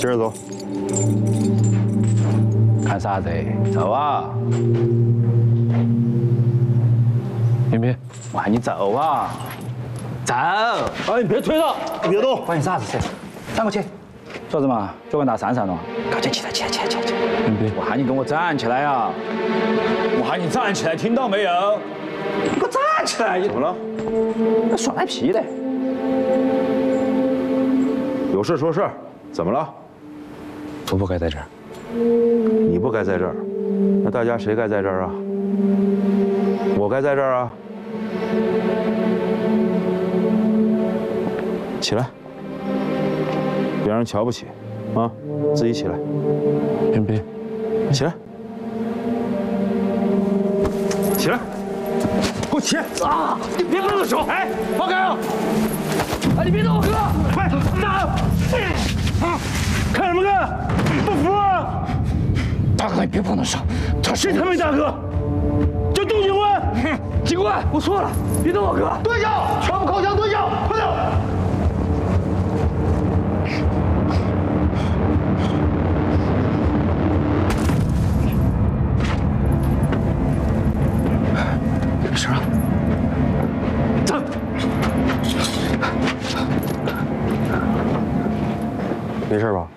接着走。 看啥子？走啊！平平，我喊你走啊！走！ 哎，你别推了，你别动。 关你啥子事？站过去。说什么？脚跟到山上了？赶紧起来，起来，起来，起来！平平，我喊你跟我站起来啊！我喊你站起来，听到没有？你给我站起来！ 怎么了？ 耍赖皮的。 有事说事，怎么了？ 我不该在这儿。 你不该在这儿，那大家谁该在这儿啊？我该在这儿啊！起来，别让人瞧不起，啊，自己起来。 平平， 起来，起来，给我起！ 啊！你别动我手！哎，放开啊！哎，你别动我哥！ 快打！看什么看？不服啊！ 大哥，你别碰他手， 谁他妈大哥？叫杜警官！ 警官，我错了，别动我哥！ 蹲下！全部靠墙蹲下！快点！ 没事啊。走。 没事吧？